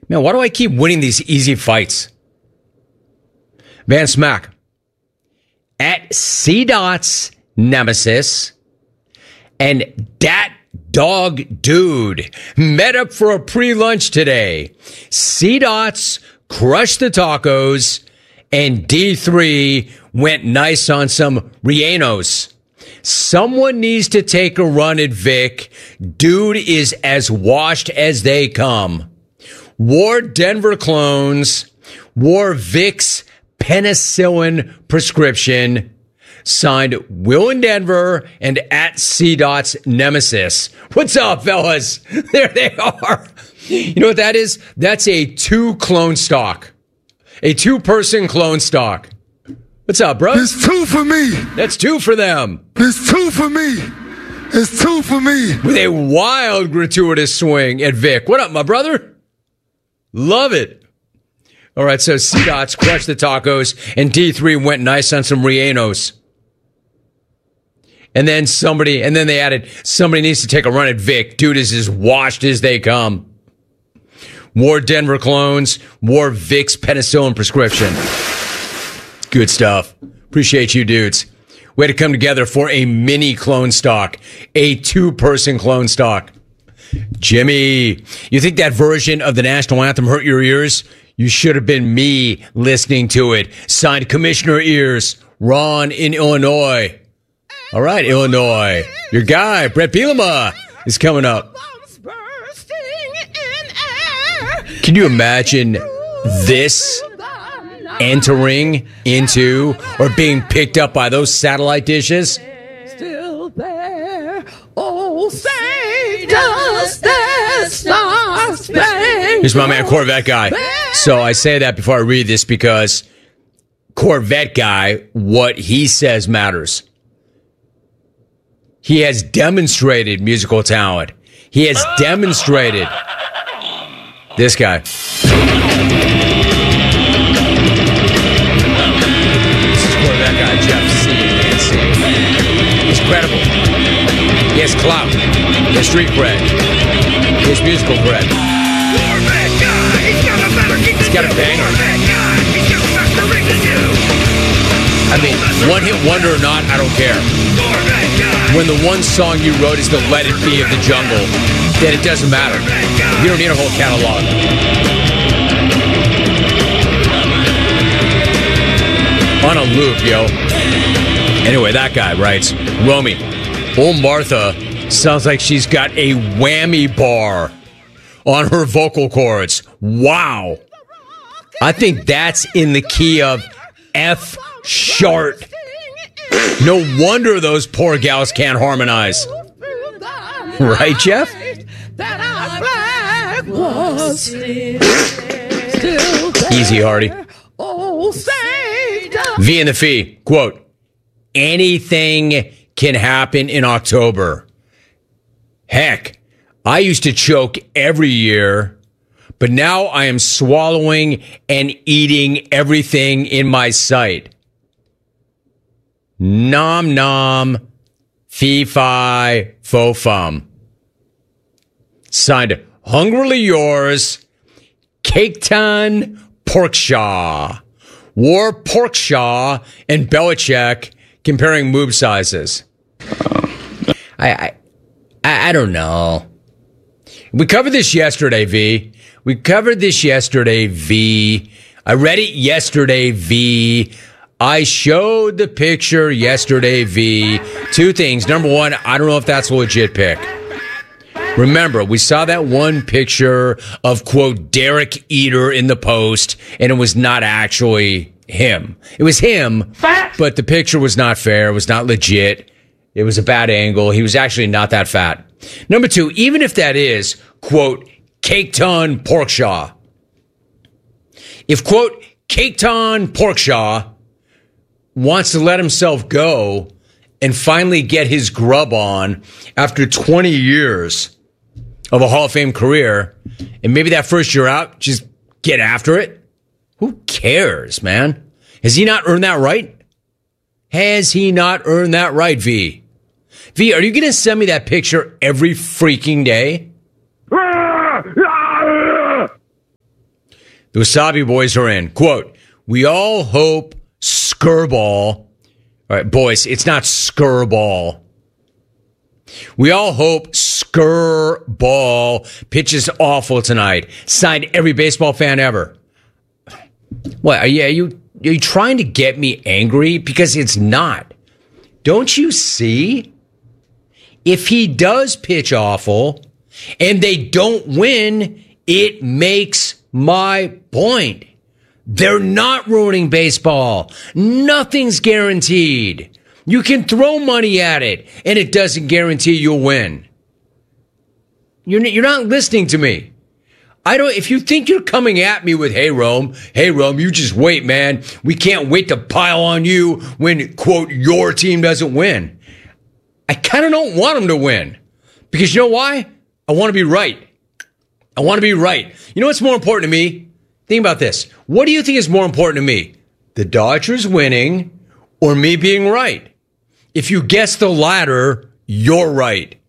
Man, why do I keep winning these easy fights? Van Smack. At C-Dot's Nemesis and Dat Dog Dude met up for a pre-lunch today. C-Dots crushed the tacos and D3 went nice on some rellenos. Someone needs to take a run at Vic. Dude is as washed as they come. Wore Denver clones. Wore Vic's penicillin prescription. Signed Will in Denver and at C-Dot's Nemesis. What's up, fellas? There they are. You know what that is? That's a 2 clone stock. A 2-person clone stock. What's up, bro? It's 2 for me. That's 2 for them. It's 2 for me. It's 2 for me. With a wild gratuitous swing at Vic. What up, my brother? Love it. All right, so C-Dots crushed the tacos and D3 went nice on some rellenos. And then they added, somebody needs to take a run at Vic. Dude is as washed as they come. Wore Denver clones, wore Vic's penicillin prescription. Good stuff. Appreciate you dudes. Way to come together for a mini clone stock. A 2-person clone stock. Jimmy, you think that version of the national anthem hurt your ears? You should have been me listening to it. Signed Commissioner Ears, Ron in Illinois. All right, Illinois. Your guy, Brett Bielema, is coming up. Can you imagine this entering into or being picked up by those satellite dishes? Still there. Oh, say does that star-spangled Here's my man, Corvette Guy. So I say that before I read this because Corvette Guy, what he says matters. He has demonstrated musical talent. He has demonstrated. This guy. This is Corvette Guy, Jeff C. He's credible. He has clout. He has street cred. He has musical cred. He's got a banger. I mean, one hit wonder or not, I don't care. When the one song you wrote is the Let It Be of the Jungle, then it doesn't matter. You don't need a whole catalog. On a loop, yo. Anyway, that guy writes, Romy, old Martha sounds like she's got a whammy bar on her vocal cords. Wow. I think that's in the key of F sharp. No wonder those poor gals can't harmonize. Right, Jeff? Easy, Hardy. V in the Fee. Quote, anything can happen in October. Heck, I used to choke every year, but now I am swallowing and eating everything in my sight. Nom nom, fee fi fo fum. Signed, hungrily yours, Caketon Porkshaw. War Porkshaw and Belichick comparing moob sizes. I don't know. We covered this yesterday, V. I read it yesterday, V. I showed the picture yesterday, V. 2 things. Number 1, I don't know if that's a legit pic. Remember, we saw that one picture of, quote, Derek Eater in the Post, and it was not actually him. It was him, but the picture was not fair. It was not legit. It was a bad angle. He was actually not that fat. Number 2, even if that is, quote, Caketon Porkshaw. If, quote, Caketon Porkshaw wants to let himself go and finally get his grub on after 20 years of a Hall of Fame career, and maybe that first year out, just get after it. Who cares, man? Has he not earned that right? Has he not earned that right, V? V, are you going to send me that picture every freaking day? The Wasabi Boys are in. Quote, we all hope Skirball. All right, boys, it's not Skirball. We all hope Skirball pitches awful tonight. Signed every baseball fan ever. What, are you trying to get me angry? Because it's not. Don't you see? If he does pitch awful and they don't win, it makes my point. They're not ruining baseball. Nothing's guaranteed. You can throw money at it, and it doesn't guarantee you'll win. You're not listening to me. If you think you're coming at me with, hey, Rome, you just wait, man. We can't wait to pile on you when, quote, your team doesn't win. I kind of don't want them to win. Because you know why? I want to be right. I want to be right. You know what's more important to me? Think about this. What do you think is more important to me? The Dodgers winning or me being right? If you guess the latter, you're right.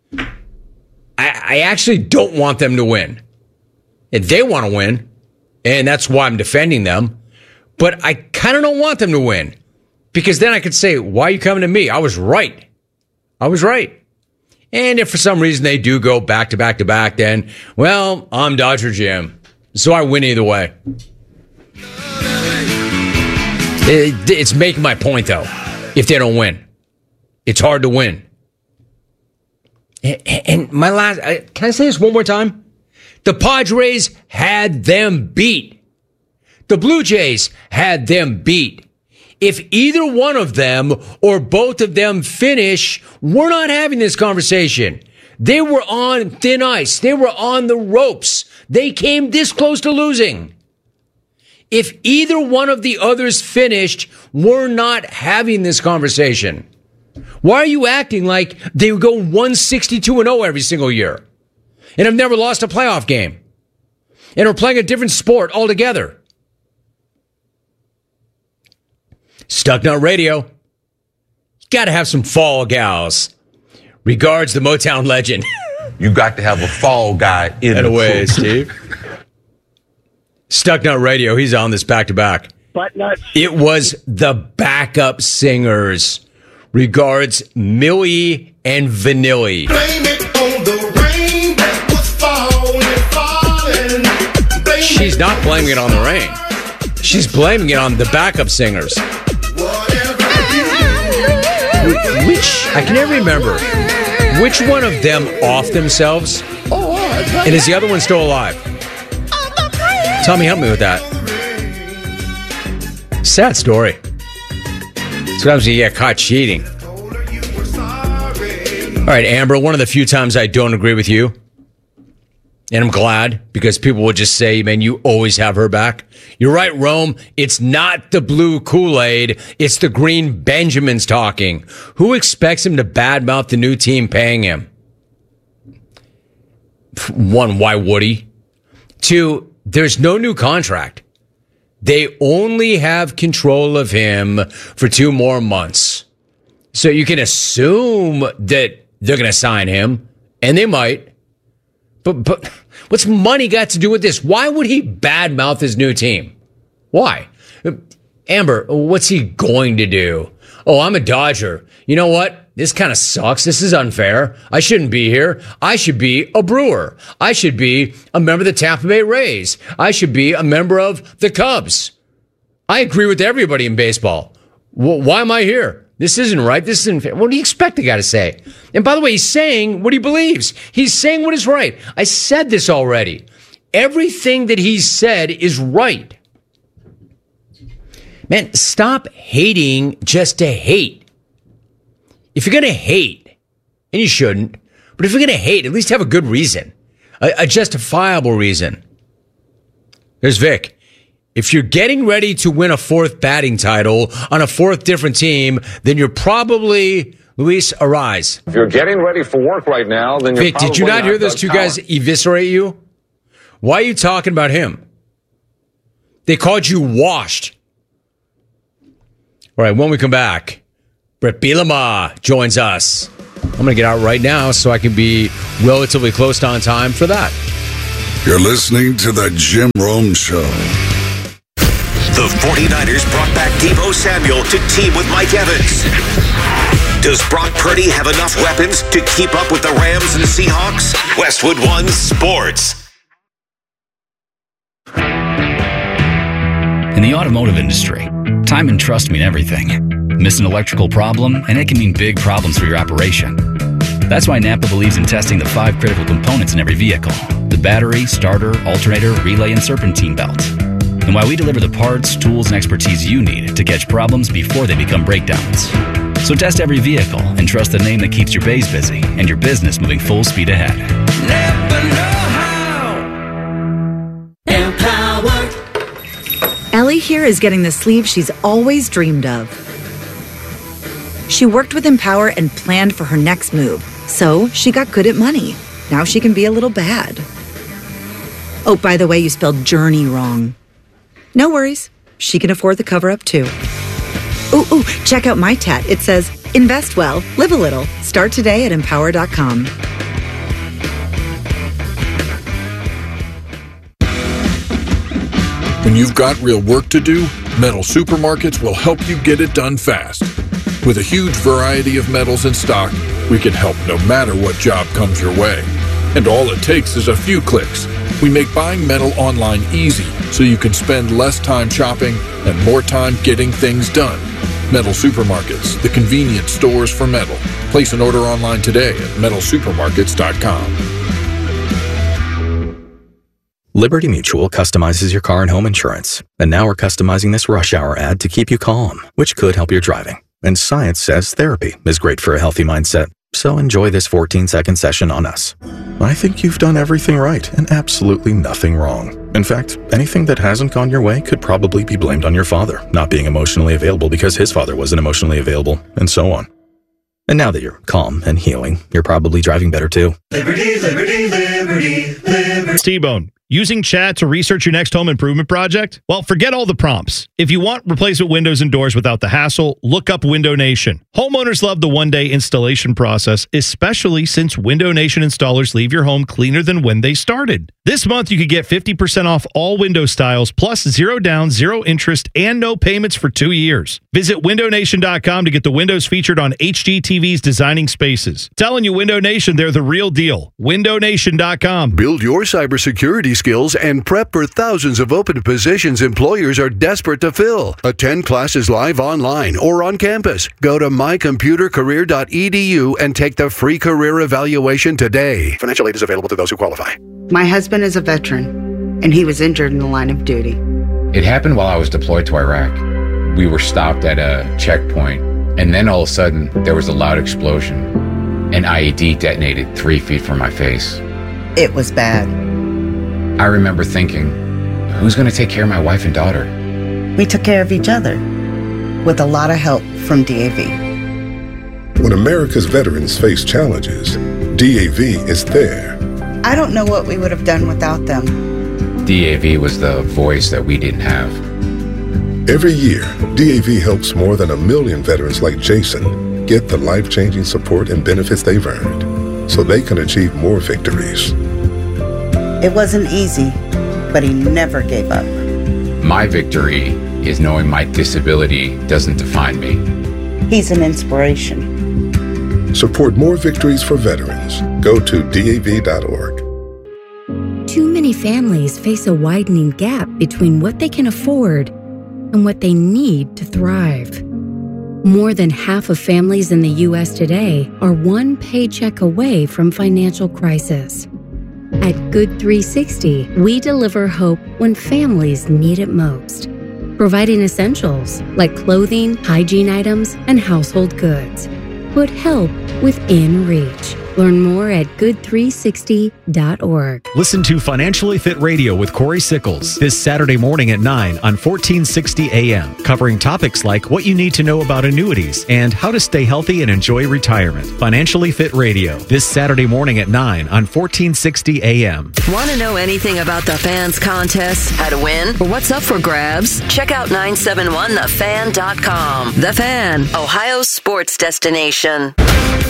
I actually don't want them to win. And they want to win, and that's why I'm defending them. But I kind of don't want them to win. Because then I could say, why are you coming to me? I was right. And if for some reason they do go back to back to back, then, well, I'm Dodger Jim. So I win either way. It's making my point, though, if they don't win. It's hard to win. And my last, can I say this one more time? The Padres had them beat. The Blue Jays had them beat. If either one of them or both of them finish, we're not having this conversation. They were on thin ice. They were on the ropes. They came this close to losing. If either one of the others finished, we're not having this conversation. Why are you acting like they go 162-0 every single year and have never lost a playoff game and are playing a different sport altogether? Stucknut Radio. You got to have some fall gals. Regards, the Motown legend. You got to have a fall guy in the way, Steve. Stucknut Radio. He's on this back-to-back. It was the backup singers. Regards, Millie and Vanilli. Blame it on the rain that was falling. She's not blaming it on the rain. She's blaming it on the backup singers. Which, I can never remember, which one of them off themselves? And is the other one still alive? Tommy, help me with that. Sad story. Sometimes you get caught cheating. All right, Amber, one of the few times I don't agree with you. And I'm glad, because people will just say, man, you always have her back. You're right, Rome. It's not the blue Kool-Aid. It's the green Benjamins talking. Who expects him to badmouth the new team paying him? One, why would he? Two, there's no new contract. They only have control of him for 2 more months. So you can assume that they're going to sign him, and they might. But what's money got to do with this? Why would he badmouth his new team? Why? Amber, what's he going to do? Oh, I'm a Dodger. You know what? This kind of sucks. This is unfair. I shouldn't be here. I should be a Brewer. I should be a member of the Tampa Bay Rays. I should be a member of the Cubs. I agree with everybody in baseball. Why am I here? This isn't right. This isn't fair. What do you expect the guy to say? And by the way, he's saying what he believes. He's saying what is right. I said this already. Everything that he's said is right. Man, stop hating just to hate. If you're going to hate, and you shouldn't, but if you're going to hate, at least have a good reason, a justifiable reason. There's Vic. If you're getting ready to win a 4th batting title on a 4th different team, then you're probably Luis Arise. If you're getting ready for work right now, then you're Vic, did you not hear those two guys eviscerate you? Why are you talking about him? They called you washed. All right, when we come back, Brett Bielema joins us. I'm going to get out right now so I can be relatively close on time for that. You're listening to The Jim Rome Show. The 49ers brought back Deebo Samuel to team with Mike Evans. Does Brock Purdy have enough weapons to keep up with the Rams and Seahawks? Westwood One Sports. In the automotive industry, time and trust mean everything. Miss an electrical problem, and it can mean big problems for your operation. That's why Napa believes in testing the 5 critical components in every vehicle: the battery, starter, alternator, relay, and serpentine belt. And why we deliver the parts, tools, and expertise you need to catch problems before they become breakdowns. So test every vehicle and trust the name that keeps your bays busy and your business moving full speed ahead. Never know how. Empowered. Ellie here is getting the sleeve she's always dreamed of. She worked with Empower and planned for her next move, so she got good at money. Now she can be a little bad. Oh, by the way, you spelled journey wrong. No worries. She can afford the cover-up, too. Ooh, check out my tat. It says, invest well, live a little. Start today at Empower.com. When you've got real work to do, Metal Supermarkets will help you get it done fast. With a huge variety of metals in stock, we can help no matter what job comes your way. And all it takes is a few clicks. We make buying metal online easy, so you can spend less time shopping and more time getting things done. Metal Supermarkets, the convenient stores for metal. Place an order online today at metalsupermarkets.com. Liberty Mutual customizes your car and home insurance. And now we're customizing this rush hour ad to keep you calm, which could help your driving. And science says therapy is great for a healthy mindset. So enjoy this 14-second session on us. I think you've done everything right and absolutely nothing wrong. In fact, anything that hasn't gone your way could probably be blamed on your father not being emotionally available because his father wasn't emotionally available, and so on. And now that you're calm and healing, you're probably driving better too. Liberty, liberty, liberty, liberty. T-Bone. Using chat to research your next home improvement project? Well, forget all the prompts. If you want replacement windows and doors without the hassle, look up Window Nation. Homeowners love the one-day installation process, especially since Window Nation installers leave your home cleaner than when they started. This month, you could get 50% off all window styles, plus 0 down, 0 interest, and no payments for 2 years. Visit windownation.com to get the windows featured on HGTV's Designing Spaces. Telling you, Window Nation, they're the real deal. windownation.com. Build your cybersecurity skills and prep for thousands of open positions employers are desperate to fill. Attend classes live online or on campus. Go to mycomputercareer.edu and take the free career evaluation today. Financial aid is available to those who qualify. My husband is a veteran, and he was injured in the line of duty. It happened while I was deployed to Iraq. We were stopped at a checkpoint, and then all of a sudden, there was a loud explosion. An IED detonated 3 feet from my face. It was bad. I remember thinking, who's going to take care of my wife and daughter? We took care of each other, with a lot of help from DAV. When America's veterans face challenges, DAV is there. I don't know what we would have done without them. DAV was the voice that we didn't have. Every year, DAV helps more than 1 million veterans like Jason get the life-changing support and benefits they've earned so they can achieve more victories. It wasn't easy, but he never gave up. My victory is knowing my disability doesn't define me. He's an inspiration. Support more victories for veterans. Go to DAV.org. Too many families face a widening gap between what they can afford and what they need to thrive. More than half of families in the U.S. today are one paycheck away from financial crisis. At Good 360, we deliver hope when families need it most, providing essentials like clothing, hygiene items, and household goods. Put help within reach. Learn more at good360.org. Listen to Financially Fit Radio with Corey Sickles this Saturday morning at 9 on 1460 AM, covering topics like what you need to know about annuities and how to stay healthy and enjoy retirement. Financially Fit Radio this Saturday morning at 9 on 1460 AM. Want to know anything about the Fans contest, how to win, or what's up for grabs? Check out 971thefan.com. The Fan, Ohio's sports destination.